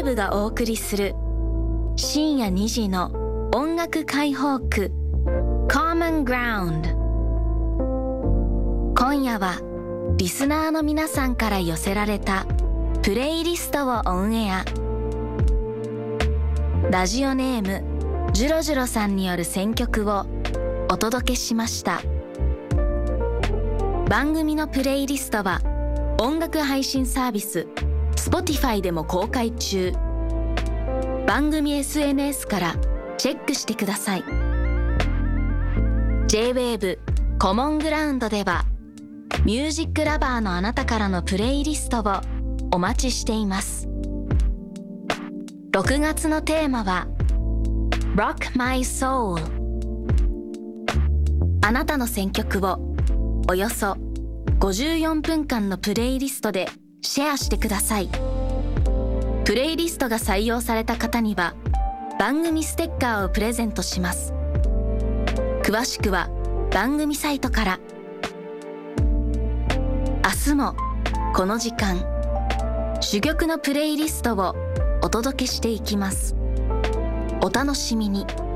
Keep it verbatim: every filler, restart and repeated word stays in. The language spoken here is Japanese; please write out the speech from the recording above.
ブがお送りする深夜にじの音楽解放区 Common Ground。 今夜はリスナーの皆さんから寄せられたプレイリストをオンエア。ラジオネームジュロジュロさんによる選曲をお届けしました。番組のプレイリストは音楽配信サービス Spotify でも公開中。番組 エスエヌエス からチェックしてください。 J-ウェーブ コモングラウンドではミュージックラバーのあなたからのプレイリストをお待ちしています。ろくがつのテーマは Rock My Soul。 あなたの選曲をおよそごじゅうよんぷんかんのプレイリストでシェアしてください。プレイリストが採用された方には番組ステッカーをプレゼントします。詳しくは番組サイトから。明日もこの時間、珠玉のプレイリストをお届けしていきます。お楽しみに。